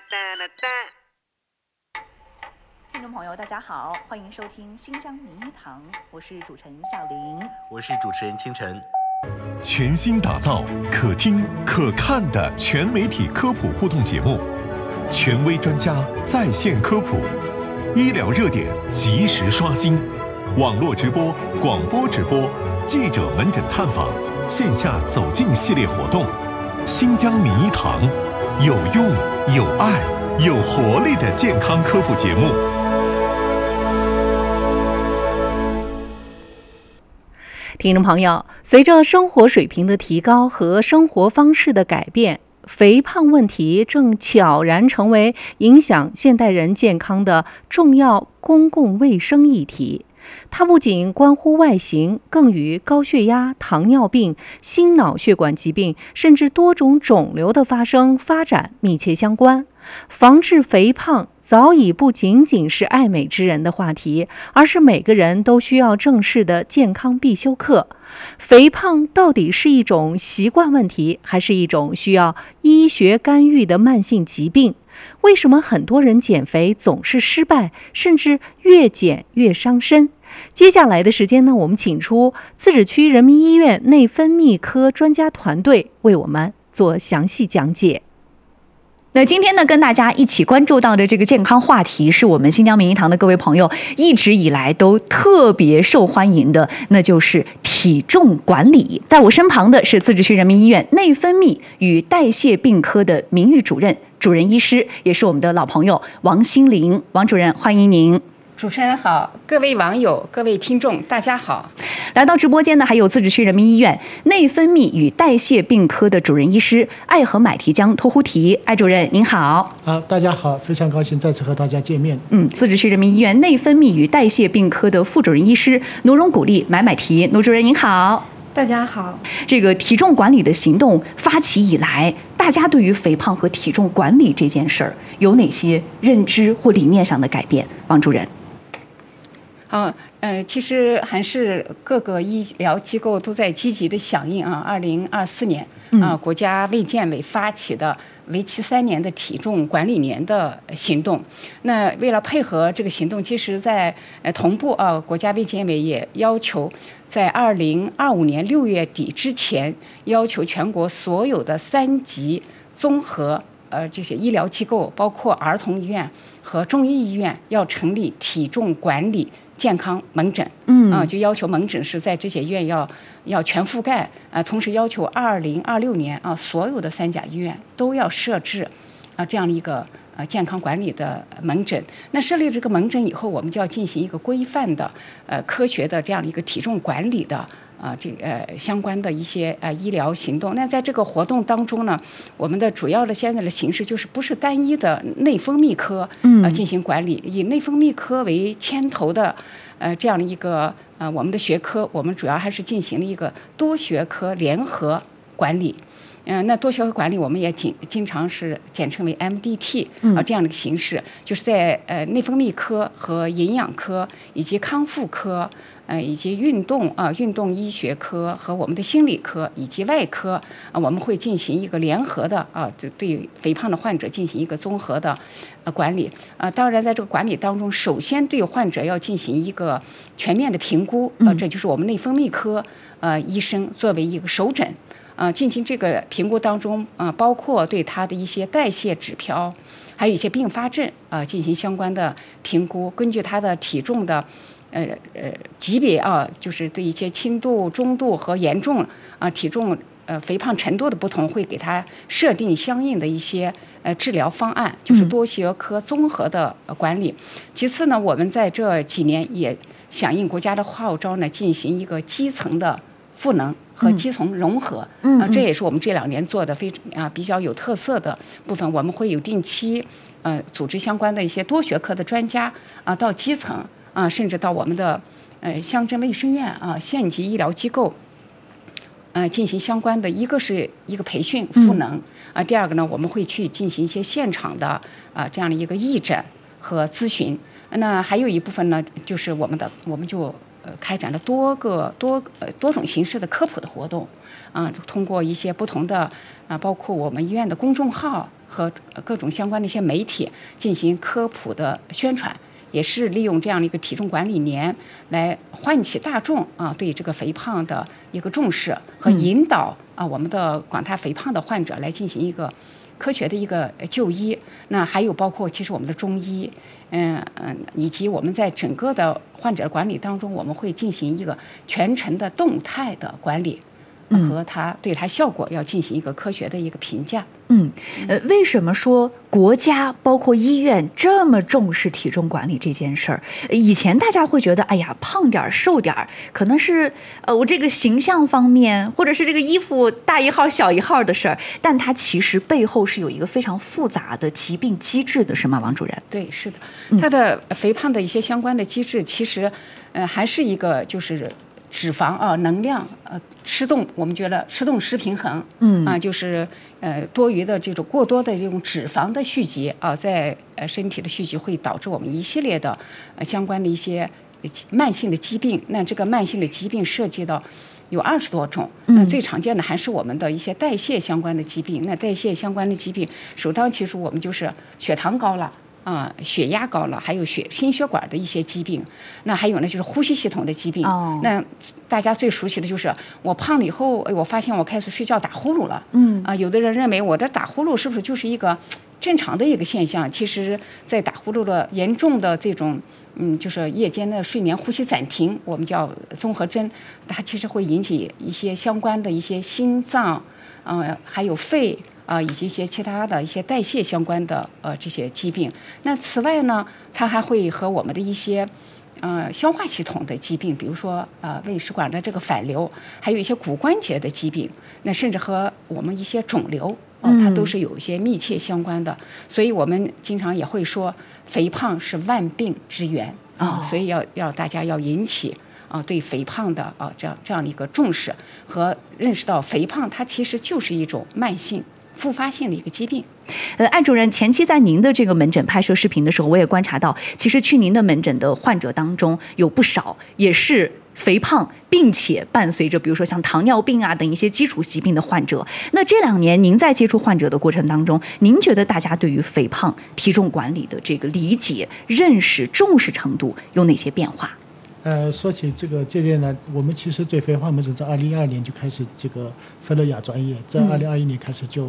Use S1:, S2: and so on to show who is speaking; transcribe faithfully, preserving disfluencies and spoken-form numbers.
S1: 听众朋友，大家好，欢迎收听新疆名医堂，我是主持人夏玲，
S2: 我是主持人清晨。
S3: 全新打造可听可看的全媒体科普互动节目，权威专家在线科普，医疗热点及时刷新，网络直播、广播直播、记者门诊探访、线下走进系列活动。新疆名医堂，有用、有爱、有活力的健康科普节目。
S4: 听众朋友，随着生活水平的提高和生活方式的改变，肥胖问题正悄然成为影响现代人健康的重要公共卫生议题。它不仅关乎外形，更与高血压、糖尿病、心脑血管疾病，甚至多种肿瘤的发生发展密切相关。防治肥胖早已不仅仅是爱美之人的话题，而是每个人都需要正视的健康必修课。肥胖到底是一种习惯问题，还是一种需要医学干预的慢性疾病？为什么很多人减肥总是失败，甚至越减越伤身？接下来的时间呢，我们请出自治区人民医院内分泌科专家团队为我们做详细讲解。
S5: 那今天呢，跟大家一起关注到的这个健康话题，是我们新疆名医堂的各位朋友一直以来都特别受欢迎的，那就是体重管理。在我身旁的是自治区人民医院内分泌与代谢病科的名誉主任、主任医师，也是我们的老朋友王心凌。王主任，欢迎您。
S6: 主持人好，各位网友、各位听众，大家好。
S5: 来到直播间呢，还有自治区人民医院内分泌与代谢病科的主任医师艾和买提江托呼提。艾主任您好。
S7: 好，大家好，非常高兴再次和大家见面。
S5: 嗯，自治区人民医院内分泌与代谢病科的副主任医师努荣古丽买买提。努主任您好。
S8: 大家好。
S5: 这个体重管理的行动发起以来，大家对于肥胖和体重管理这件事儿有哪些认知或理念上的改变？王主任。
S6: 好，呃，其实还是各个医疗机构都在积极的响应啊。二零二四年啊，国家卫健委发起的为期三年的体重管理年的行动。那为了配合这个行动，其实在呃同步啊，国家卫健委也要求在二零二五年六月底之前，要求全国所有的三级综合呃这些医疗机构，包括儿童医院和中医医院，要成立体重管理健康门诊，嗯啊，就要求门诊是在这些医院要要全覆盖，啊，同时要求二零二六年啊，所有的三甲医院都要设置啊这样的一个呃健康管理的门诊。那设立这个门诊以后，我们就要进行一个规范的呃科学的这样的一个体重管理的。啊，这个呃相关的一些呃医疗行动。那在这个活动当中呢，我们的主要的现在的形式就是不是单一的内分泌科呃进行管理，以内分泌科为牵头的呃这样的一个呃我们的学科，我们主要还是进行了一个多学科联合管理。嗯、呃，那多学科管理我们也经经常是简称为 M D T 啊、呃、这样的一个形式，就是在呃内分泌科和营养科以及康复科。呃，以及运动啊、呃，运动医学科和我们的心理科以及外科啊、呃，我们会进行一个联合的啊，就、呃、对肥胖的患者进行一个综合的呃管理啊、呃。当然，在这个管理当中，首先对患者要进行一个全面的评估，呃，这就是我们内分泌科呃医生作为一个首诊啊、呃，进行这个评估当中啊、呃，包括对他的一些代谢指标，还有一些并发症啊、呃，进行相关的评估，根据他的体重的。呃呃，级别啊，就是对一些轻度、中度和严重啊体重呃肥胖程度的不同，会给他设定相应的一些呃治疗方案，就是多学科综合的管理。其次呢，我们在这几年也响应国家的号召呢，进行一个基层的赋能和基层融合。嗯，啊，这也是我们这两年做的非啊比较有特色的部分。我们会有定期呃组织相关的一些多学科的专家啊到基层。啊，甚至到我们的呃乡镇卫生院啊、县级医疗机构，呃进行相关的，一个是一个培训赋能啊、呃，第二个呢，我们会去进行一些现场的啊、呃、这样的一个义诊和咨询。那还有一部分呢，就是我们的我们就呃开展了多个多呃多种形式的科普的活动啊、呃，通过一些不同的啊、呃，包括我们医院的公众号和各种相关的一些媒体进行科普的宣传，也是利用这样的一个体重管理年来唤起大众啊对这个肥胖的一个重视，和引导啊我们的广大肥胖的患者来进行一个科学的一个就医。那还有包括其实我们的中医，嗯嗯，以及我们在整个的患者管理当中，我们会进行一个全程的动态的管理，和它对它效果要进行一个科学的一个评价。
S5: 嗯，呃，为什么说国家包括医院这么重视体重管理这件事儿？以前大家会觉得，哎呀，胖点儿、瘦点儿，可能是呃我这个形象方面，或者是这个衣服大一号、小一号的事儿，但它其实背后是有一个非常复杂的疾病机制的，是吗，王主任？
S6: 对，是的，它的肥胖的一些相关的机制，其实呃还是一个就是脂肪啊、能量呃吃动，我们觉得吃动失平衡，嗯啊，就是呃多余的这种过多的这种脂肪的蓄积啊，在呃身体的蓄积会导致我们一系列的呃相关的一些慢性的疾病。那这个慢性的疾病涉及到有二十多种，那最常见的还是我们的一些代谢相关的疾病。那代谢相关的疾病，首当其冲我们就是血糖高了。啊、呃，血压高了，还有血心血管的一些疾病，那还有呢就是呼吸系统的疾病。哦，那大家最熟悉的就是我胖了以后，哎，我发现我开始睡觉打呼噜了。嗯，啊、呃，有的人认为我这打呼噜是不是就是一个正常的一个现象？其实，在打呼噜的严重的这种，嗯，就是夜间的睡眠呼吸暂停，我们叫综合征，它其实会引起一些相关的一些心脏，呃，还有肺。啊、呃，以及一些其他的一些代谢相关的呃这些疾病。那此外呢，它还会和我们的一些呃消化系统的疾病，比如说呃胃食管的这个反流，还有一些骨关节的疾病，那甚至和我们一些肿瘤，哦、呃，它都是有一些密切相关的。所以我们经常也会说，肥胖是万病之源啊、呃，所以要要大家要引起。啊，对肥胖的啊这样这样的一个重视和认识到，肥胖它其实就是一种慢性复发性的一个疾病。
S5: 呃，安主任，前期在您的这个门诊拍摄视频的时候，我也观察到，其实去您的门诊的患者当中，有不少也是肥胖，并且伴随着比如说像糖尿病啊等一些基础疾病的患者。那这两年您在接触患者的过程当中，您觉得大家对于肥胖体重管理的这个理解、认识、重视程度有哪些变化？
S7: 呃，说起这个这边呢，我们其实对肥胖门诊在二零一二年就开始这个分了亚专业，在二零二一年开始就